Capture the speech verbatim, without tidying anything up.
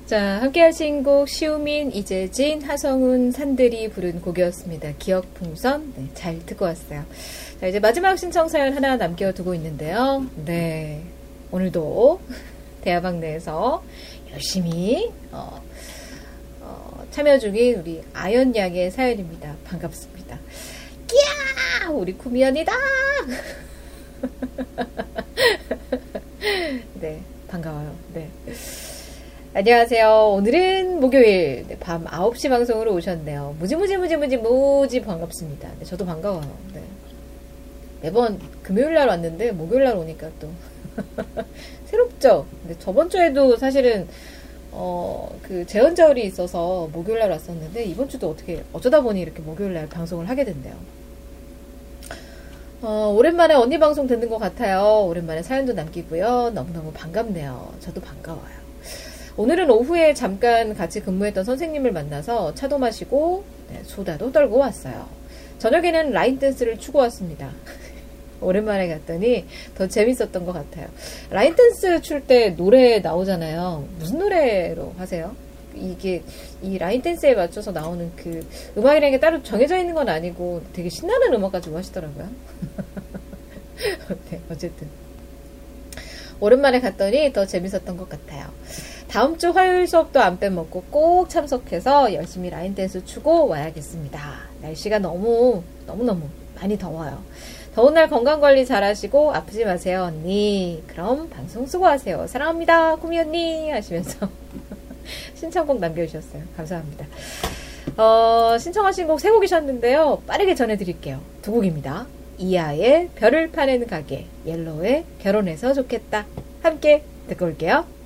자, 함께 하신 곡 시우민, 이재진, 하성운, 산들이 부른 곡이었습니다. 기억풍선. 네, 잘 듣고 왔어요. 자, 이제 마지막 신청 사연 하나 남겨두고 있는데요. 네, 오늘도 대화방 내에서 열심히 어, 어, 참여 중인 우리 아연 양의 사연입니다. 반갑습니다. 끼야! 우리 구미연이다! 네, 반가워요. 네. 안녕하세요. 오늘은 목요일 네, 밤 아홉 시 방송으로 오셨네요. 무지무지무지무지 무지 반갑습니다. 네, 저도 반가워요. 네. 매번 금요일날 왔는데 목요일날 오니까 또 새롭죠. 근데 저번 주에도 사실은 어, 그 재헌절이 있어서 목요일날 왔었는데 이번 주도 어떻게 어쩌다 보니 이렇게 목요일날 방송을 하게 된대요. 어, 오랜만에 언니 방송 듣는 것 같아요. 오랜만에 사연도 남기고요. 너무너무 반갑네요. 저도 반가워요. 오늘은 오후에 잠깐 같이 근무했던 선생님을 만나서 차도 마시고 네, 수다도 떨고 왔어요. 저녁에는 라인 댄스를 추고 왔습니다. 오랜만에 갔더니 더 재밌었던 것 같아요. 라인 댄스 출 때 노래 나오잖아요. 무슨 노래로 하세요? 이게 이 라인 댄스에 맞춰서 나오는 그 음악이라는 게 따로 정해져 있는 건 아니고 되게 신나는 음악 가지고 하시더라고요. 네, 어쨌든 오랜만에 갔더니 더 재밌었던 것 같아요. 다음 주 화요일 수업도 안 빼먹고 꼭 참석해서 열심히 라인 댄스 추고 와야겠습니다. 날씨가 너무 너무너무 많이 더워요. 더운 날 건강관리 잘하시고 아프지 마세요 언니. 그럼 방송 수고하세요. 사랑합니다 구미 언니 하시면서 신청곡 남겨주셨어요. 감사합니다. 어, 신청하신 곡 세 곡이셨는데요. 빠르게 전해드릴게요. 두 곡입니다. 이하의 별을 파는 가게, 옐로우의 결혼해서 좋겠다. 함께 듣고 올게요.